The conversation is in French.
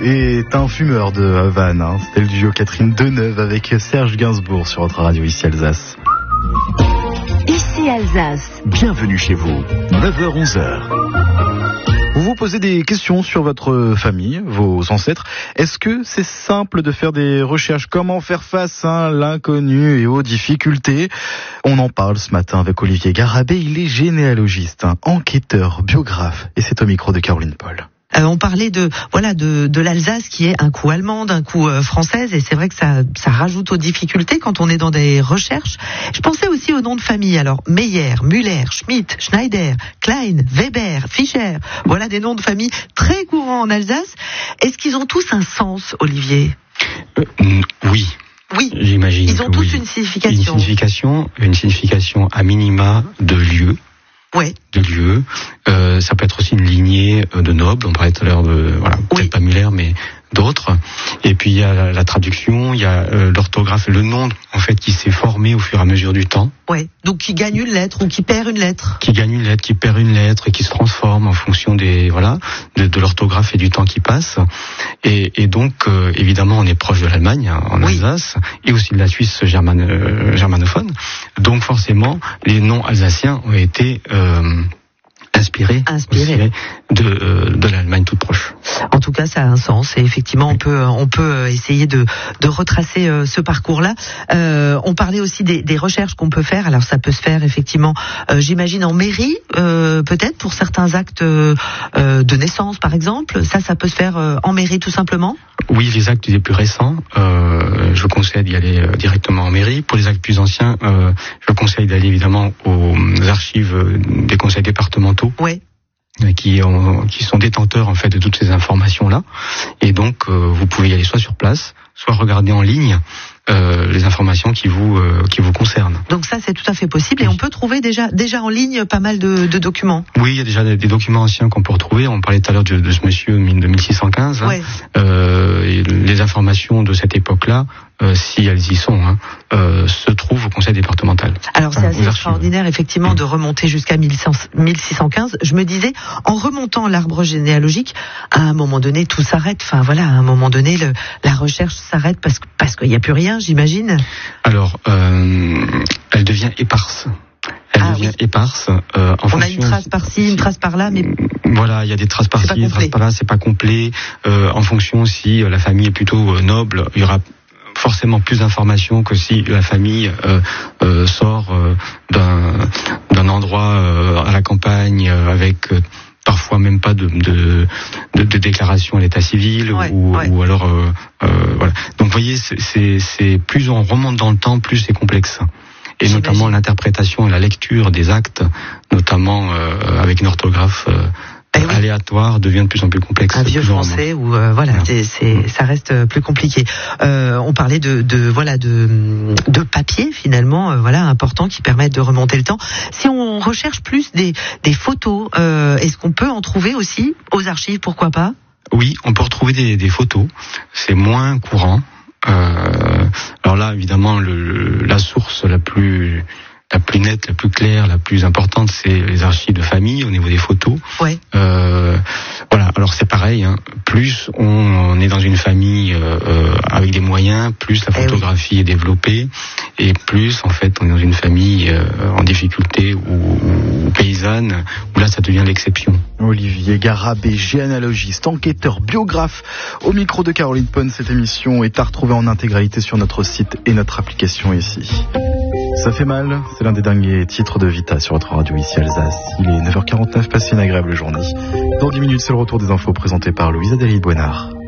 Est un fumeur de Havane, hein. C'était le duo Catherine Deneuve avec Serge Gainsbourg sur votre radio ici Alsace. Ici Alsace. Bienvenue chez vous, 9h-11h. Vous vous posez des questions sur votre famille, vos ancêtres. Est-ce que c'est simple de faire des recherches? Comment faire face à l'inconnu et aux difficultés? On en parle ce matin avec Olivier Garabé. Il est généalogiste, enquêteur, biographe. Et c'est au micro de Caroline Paul. On parlait de l'Alsace qui est un coup allemande, un coup française, et c'est vrai que ça rajoute aux difficultés quand on est dans des recherches. Je pensais aussi aux noms de famille. Alors Meyer, Müller, Schmidt, Schneider, Klein, Weber, Fischer. Voilà des noms de famille très courants en Alsace. Est-ce qu'ils ont tous un sens, Olivier? Oui. Oui. J'imagine. Ils ont tous une signification. Une signification à minima de lieu. Ouais. De lieu. Ça peut être aussi une lignée de nobles. On parlait tout à l'heure de, peut-être pas Müller, mais d'autres. Et puis il y a la traduction, il y a l'orthographe, le nom en fait qui s'est formé au fur et à mesure du temps. Ouais. Donc qui gagne une lettre ou qui perd une lettre. Qui gagne une lettre, qui perd une lettre et qui se transforme en fonction des de l'orthographe et du temps qui passe. Et donc évidemment on est proche de l'Allemagne en Alsace et aussi de la Suisse germanophone. Donc forcément les noms alsaciens ont été inspiré de l'Allemagne toute proche. En tout cas, ça a un sens et effectivement, on peut essayer de retracer ce parcours-là. On parlait aussi des recherches qu'on peut faire. Alors, ça peut se faire effectivement, j'imagine en mairie, peut-être pour certains actes de naissance, par exemple. Ça peut se faire en mairie tout simplement. Oui, les actes les plus récents, je vous conseille d'y aller directement en mairie. Pour les actes plus anciens, je vous conseille d'aller évidemment aux archives des conseils départementaux. Ouais. Qui sont détenteurs en fait de toutes ces informations là, et donc vous pouvez y aller soit sur place, soit regarder en ligne les informations qui vous concernent. Donc ça c'est tout à fait possible et on peut trouver déjà en ligne pas mal de documents. Oui, il y a déjà des documents anciens qu'on peut retrouver. On parlait tout à l'heure de ce monsieur de 1615. Ouais. Et les informations de cette époque-là, si elles y sont, se trouvent au conseil départemental. Alors c'est assez extraordinaire effectivement de remonter jusqu'à 1615. Je me disais, en remontant l'arbre généalogique, à un moment donné tout s'arrête. Enfin voilà, à un moment donné la recherche s'arrête parce qu'il n'y a plus rien, j'imagine. Alors elle devient éparse. Éparse. On a une trace par-ci, une trace par-là, mais voilà, il y a des traces par-ci, des traces par-là, c'est pas complet. En fonction si la famille est plutôt noble, il y aura forcément plus d'informations que si la famille sort d'un endroit à la campagne avec parfois même pas de déclaration à l'état civil ou alors voilà. Donc vous voyez, c'est plus on remonte dans le temps, plus c'est complexe. Et notamment l'interprétation et la lecture des actes, notamment avec une orthographe aléatoire, devient de plus en plus complexe. Un vieux français où ça reste plus compliqué. On parlait de papier finalement, important qui permettent de remonter le temps. Si on recherche plus des photos, est-ce qu'on peut en trouver aussi aux archives, pourquoi pas? Oui, on peut retrouver des photos. C'est moins courant. Alors là, évidemment, la source la plus nette, la plus claire, la plus importante, c'est les archives de famille au niveau des photos. Ouais. Voilà. Alors c'est pareil. Plus on est dans une famille avec des moyens, plus la photographie est développée, et plus en fait on est dans une famille en difficulté ou paysanne, où là ça devient l'exception. Olivier Garabé, généalogiste, enquêteur, biographe, au micro de Caroline Pon. Cette émission est à retrouver en intégralité sur notre site et notre application ici. Ça fait mal, c'est l'un des derniers titres de Vita sur votre radio ici Alsace. Il est 9h49, passez une agréable journée. Dans 10 minutes, c'est le retour des infos présenté par Louise Adélie Bouenard.